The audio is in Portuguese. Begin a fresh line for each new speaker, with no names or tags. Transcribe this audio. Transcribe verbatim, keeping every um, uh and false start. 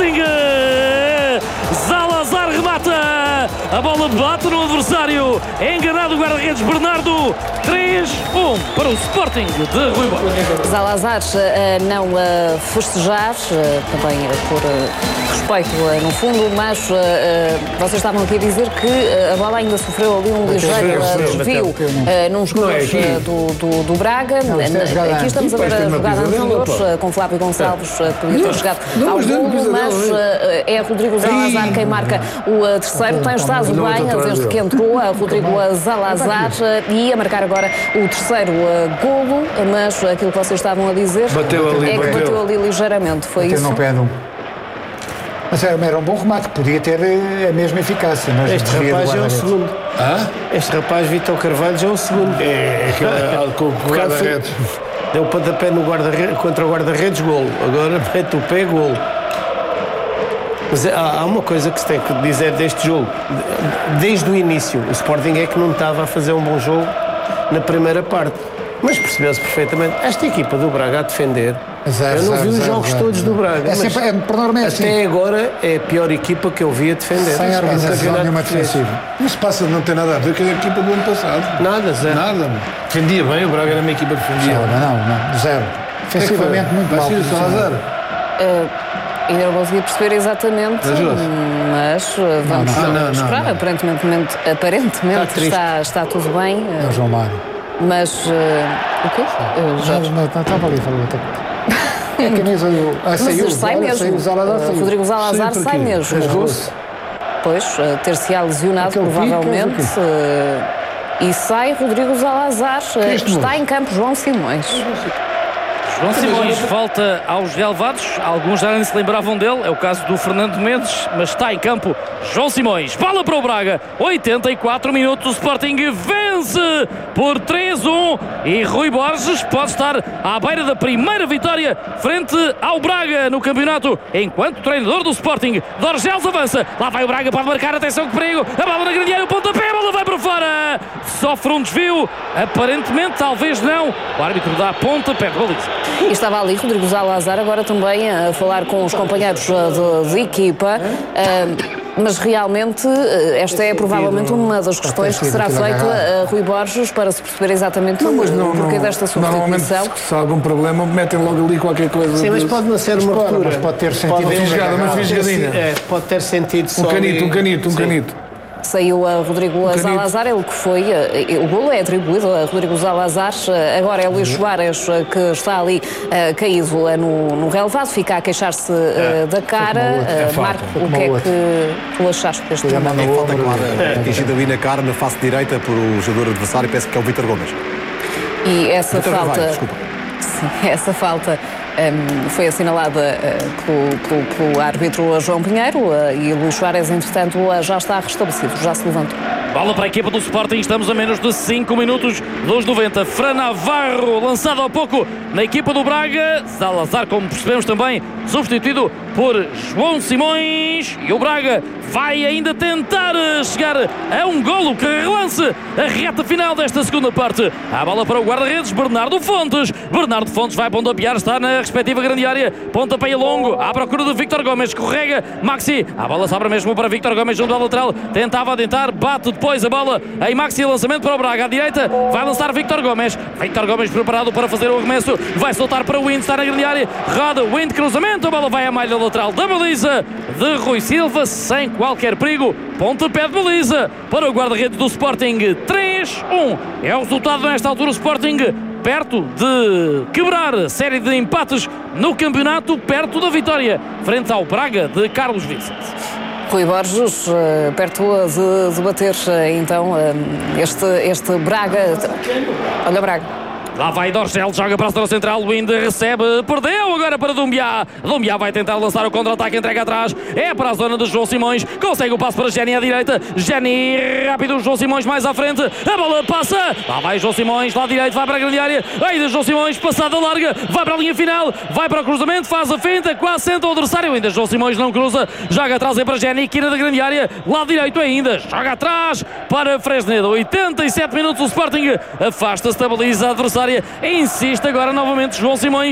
Sporting. Zalazar remata, a bola bate no adversário, é enganado o guarda-redes Bernardo. Três um para o Sporting de Rui Borges.
Zalazar uh, não uh, festejar, uh, também uh, por uh, respeito uh, no fundo, mas uh, uh, vocês estavam aqui a dizer que uh, a bola ainda sofreu ali um ligeiro uh, desvio uh, num jogador é uh, do, do, do Braga. Não, é aqui estamos a ver a jogada anterior uh, com Flávio Gonçalves, uh, podia ter jogado ao golo, mas uh, é Rodrigo Zalazar quem marca o uh, terceiro. Tem estado bem desde que entrou a Rodrigo Zalazar uh, e a marcar agora o terceiro uh, golo, mas aquilo que vocês estavam a dizer
bateu ali,
é que
bateu.
bateu ali ligeiramente. Foi
bateu
isso?
No pé de um. Mas era, era um bom remate, podia ter a mesma eficácia. Mas
este rapaz é o segundo.
Hã?
Este rapaz, Vitor Carvalho, já é o segundo.
É, aquele com o guarda-redes.
Deu o pontapé no guarda contra o guarda-redes, golo. Agora mete o pé, golo. Mas há, há uma coisa que se tem que dizer deste jogo. Desde o início, o Sporting é que não estava a fazer um bom jogo na primeira parte. Mas percebeu-se perfeitamente. Esta equipa do Braga a defender, zero, eu não vi zero, os zero, jogos zero, todos zero. do Braga.
É sempre, é, por norma é
até
assim.
agora é a pior equipa que eu vi a defender.
Sem organização nenhuma defensiva.
Isso passa, não tem nada a ver com a equipa do ano passado.
Nada, zero.
Nada. Defendia bem, o Braga era uma equipa que defendia.
Não, não, não, zero. Defensivamente é muito mal.
Uh, ainda não consegui perceber exatamente, mas uh, vamos
não,
não,
não,
esperar.
Não, não.
Aparentemente, aparentemente
está,
está, está tudo bem. Uh,
é o João Mário.
Mas, uh, o quê? Uh,
já não estava ali a falar. É que nem saiu. Ah, saiu,
mas sai mesmo.
Saiu, Zalazar,
uh, Rodrigo Zalazar sai mesmo. Pois, uh, ter-se-á lesionado, provavelmente. Uh, e sai Rodrigo Zalazar. Uh, está em campo João Simões.
João Simões volta aos relevados. Alguns já nem se lembravam dele. É o caso do Fernando Mendes, mas está em campo João Simões. Bola para o Braga. oitenta e quatro minutos. O Sporting vence por três um. E Rui Borges pode estar à beira da primeira vitória frente ao Braga no campeonato. Enquanto treinador do Sporting, Dorgeles avança. Lá vai o Braga, pode marcar. Atenção que perigo. A bola na grande área, o pontapé. A bola vai para fora. Sofre um desvio. Aparentemente, talvez não. O árbitro dá pontapé de baliza.
E estava ali Rodrigo Zalazar agora também a falar com os companheiros de, de equipa, uh, mas realmente uh, esta é provavelmente uma das questões que será feita a Rui Borges para se perceber exatamente
não, mas não,
o porquê
não,
desta substituição.
Normalmente, se há algum problema, metem logo ali qualquer coisa.
Sim, mas pode não ser uma ruptura.
Mas pode ter sentido.
Pode, fisgada, uma fisgadinha.
É, pode ter sentido só.
Um canito, um canito, um canito.
Saiu a Rodrigo um Zalazar, ele que foi, o golo é atribuído a Rodrigo Zalazar, agora é Luís Soares que está ali uh, caído uh, no, no relevado, fica a queixar-se uh, da cara. Uh, Marco, o que é que tu achaste deste momento?
É falta clara, atingida ali na cara, na face direita, por o jogador adversário, penso que é o Vítor Gomes.
E essa
Vítor
falta...
Carvalho, desculpa.
Sim, essa falta um, foi assinalada uh, pelo, pelo, pelo árbitro João Pinheiro uh, e Luís Soares, entretanto, uh, já está restabelecido, já se levantou.
Bola para a equipa do Sporting, estamos a menos de cinco minutos dos noventa. Fran Navarro, lançado há pouco na equipa do Braga. Zalazar, como percebemos também, substituído por João Simões. E o Braga vai ainda tentar chegar a um golo que relance a reta final desta segunda parte. A bola para o guarda-redes Bernardo Fontes. Bernardo Fontes vai pontapear, está na respectiva grande área. Pontapeia longo, à procura de Víctor Gomes, escorrega Maxi. A bola sobra mesmo para Víctor Gomes junto ao lateral. Tentava adentrar, bate depois a bola em Maxi, lançamento para o Braga. À direita vai lançar Víctor Gomes. Víctor Gomes preparado para fazer o arremesso. Vai soltar para o Wind, está na grande área. Roda, Wind, cruzamento. A bola vai à malha lateral da baliza de Rui Silva, sem qualquer perigo. Pontapé de baliza para o guarda-redes do Sporting. três um é o resultado nesta altura. O Sporting perto de quebrar a série de empates no campeonato, perto da vitória frente ao Braga de Carlos Vicente.
Rui Borges, perto de, de bater então este, este Braga. Olha o Braga.
Lá vai Dorgeles, joga para a zona central, o Wind recebe, perdeu agora para Dumbiá. Dumbiá vai tentar lançar o contra-ataque, entrega atrás, é para a zona de João Simões, consegue o passo para Geni à direita, Geni rápido, João Simões mais à frente, a bola passa, lá vai João Simões, lá direito, vai para a grande área, ainda João Simões, passada larga, vai para a linha final, vai para o cruzamento, faz a finta, quase senta o adversário, ainda João Simões não cruza, joga atrás, é para Geni, quina da grande área, lá direito ainda, joga atrás para Fresnedo, oitenta e sete minutos, o Sporting afasta-se da baliza adversária, insiste agora novamente João Simões.